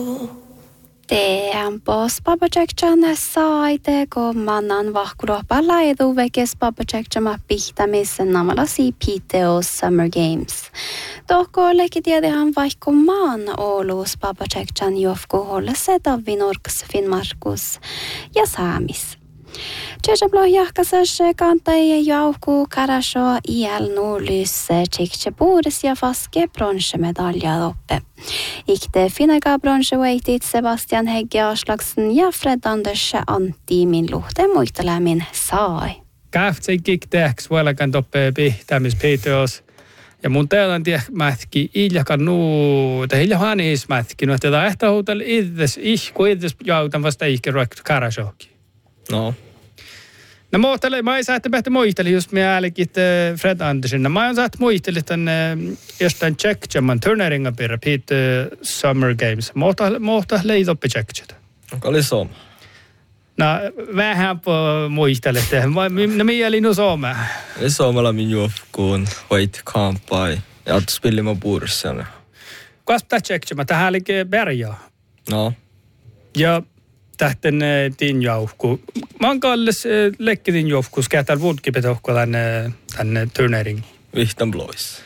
Tempos Babacekchan saite, kun mannan vahkuropa laidu vekes Babacekchan pihtämissä namalasi Piteos Summer Games. Tohko lekitiedehan vaikka maan Oulus Babacekchan jofku hollesse Davinorks Finnmarkus ja Saamis. Tjejablo jahkasas kantai jauhku karasho iäl nuulys tjekse puudes ja faske bronsmedalja oppe. Ikte finnaga bronsveitit Sebastian Hegge Aslaksen ja Fred Anders Antti min luhte muistelämin sai. Kähtsei kiktehks vuolekan toppe pihtämis Piteos. Ja mun teelan mätki iljakan te iljahan mätki no tätä ehtä hotel iddes ihku iddes jautan vasta ihke ruoktu karashoki. No. No mä ei saatte päästä muisteli just me äälikit Fred Andersen. Mä en saat muisteli tämän jostain Tjekkjaman turneringan pirra Pete Summer Games. Mohta leidoppi Tjekkjata. Onko oli Sooma? No vähän muistelette. No mieli nu Sooma? Oli Soomalla min juofkuun hoit kampai. Ja oot spillimä puurissa. Kaspa Tjekkjama, tähän oli Berjaa. No. Ja tähten tin jauhku. Mä oon kallis lekkitin jauhkus kähtääl vuodkipetohko tänne turnering. Vihtan blois.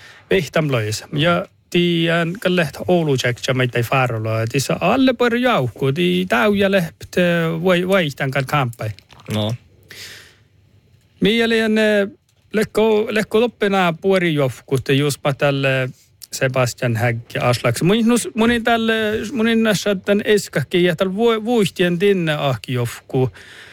Ja tiiän kallet Oulu Tjekkja meitä ei faarolla. Tiissä alle pari jauhku. Tii täyjä leht vaihtan kan kampai. No. Mielen lekko loppina puori jauhku. Just mä tälle Sebastian Hegge Aslaks. Munin näissä tämän eskakki ja tällä vuistien tinne ahkijofku.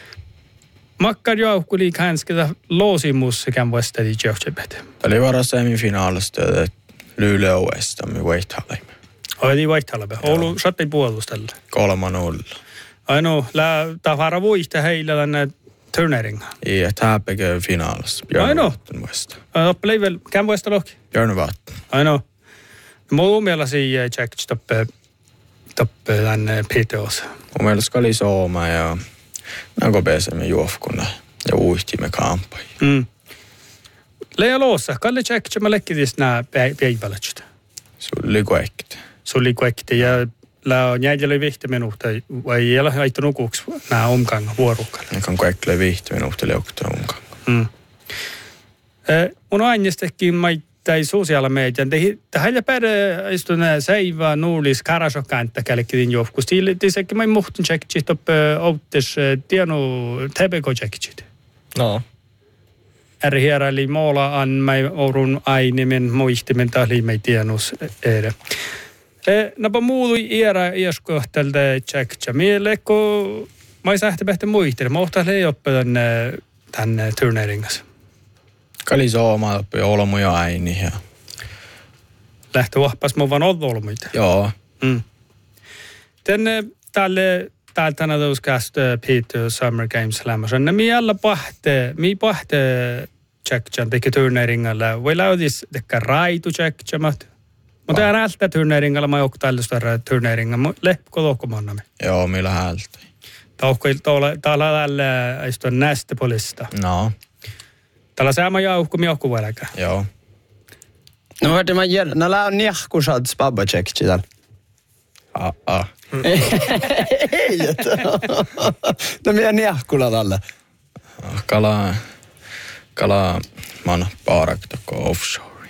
Makkar jauhku liikaa hänskitä loosimus sekä vastadi johtajat. Tämä oli vara semifinaalista Luleå Westamin Weihtalaimme. Oli Weihtalaimme. Oulu sattei puolus tällä. 3-0. Aino, tämä vara vuiste heillä tänne turneringa. Ja täpäkö finaalissa. Björnvatten Westa. Oppileivel, käm Westa lohki? Björnvatten. Aino. Mun mielestä Tjekkj toppe tänne Piteos. Mun mielestä oli Sooma ja nanko pääsemme juofkuna ja uihtimme kampai. Leija loossa, Kalle Tjekkj mä lekkitis nää päivälätsytä. Sulli kuekti ja on jäljellä 5 minuuttia, vai ei ole haittu nukuksi nää omkanga vuorukkalle. Kan kuekle 5 minuuttia leukta omkanga. Mun aineestakin tai sosiaala median. Tähän ja päivä istun säivä nuulis karasokanta kälkitin jofkus. Tiisäkin mä muhtun Tjekkjit oppe outtes tienu tebeko Tjekkjit. No. Eri hierä eli moola an mä orun ainemen muistimen tahli mä tienus ere. Napa muului iärä iäskohtelta Tjekkja. Mielekko mä ei sähti pähtä muistele. Mä ohtaa lei oppe tänne turneringas. Kali Sooma oppi olmuja aini ja lähtö vahpas mä vaan olmuita. Joo. Tänne täällä tänä tuoskast Pete Summer Games lämmössä. Mi alla pahte Tjekkjan teki turneringalla. Voi laudis tekkä raitu Tjekkjamat. Mutta tää räästä turneringalla mä joku tällaista turneringalla. Lepko lohkomannamme. Joo, millä häältä. Täällä istu nästepolista. No. Täällä sama jauhku miokku vuodelka. Joo. No hörde man igen, när lär njahkusad spabba Tjekkji där. Ei, no minä njahkula tällä. Kala man paarak toko offshore.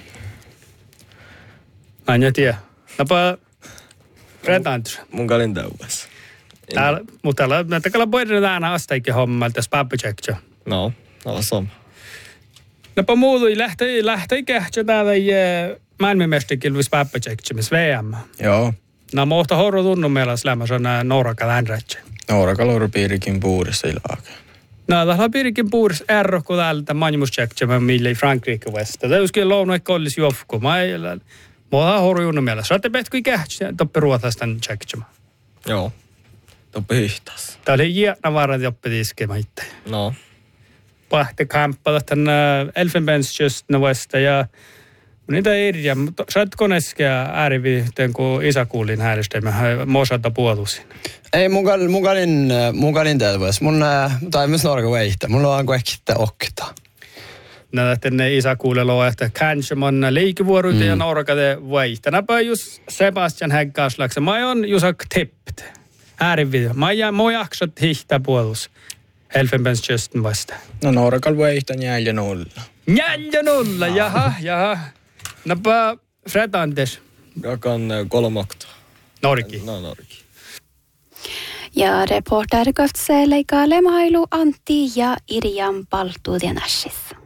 Näin ja tiedä. Napa Redantus. Mun kalin täyväs. Mutta täällä näyttäkää poidaan astaikin hommalta spabba Tjekkja. No, Sooma. Napa muutui lähtei kähtsä täällä maailmanmestarikilvis spabba Tjekkjimis VM. Joo. No mohta horro tunnun mielessä lämmässä on Nourakal Andratse. Nourakal on piirikin puudessa ilaakaan. No, täällä on piirikin puudessa ero, kun täältä Manjimus Tjekkja, millä ei Frankrike Westa. Tämä olisikin lounoi kollis jofku. Mohta horro tunnun mielessä. Saatte petkui kähtsä toppe ruotastan Tjekkja. Joo. Toppe hihtas. Tää oli jäänä varat joppe iskemä itse. No. Pahte kamppala tänne Elfenbenskysten Westa ja niitä eriä, mutta saatko neskää ääriviihteen, kun isä kuulin häärjestelmä, mosata puolusin? Ei, mun kalin täyväs. Tai myös norga veihtä. Mulla on kaikki okta. tänne isä kuulelua, että kanske leikivuoruita ja norkade vaihtanapa just Sebastian Häggaslaksi. Mä oon jusak teppt. Äärivideo. Mä jaksat hihtää puolus. Elfenbenskysten vasta. No norkal vaihtan 4-0. 4-0, jaha. Napa Fred Anders. Jakan 3-2. Norki. No Norki. Ja reporter katsee leikkaa lemailu Antti ja Irjan Paltuudien ässissä.